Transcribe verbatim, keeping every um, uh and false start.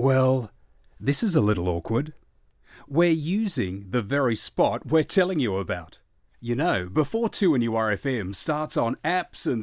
Well, this is a little awkward. We're using the very spot we're telling you about. You know, before two N U R F M starts on apps and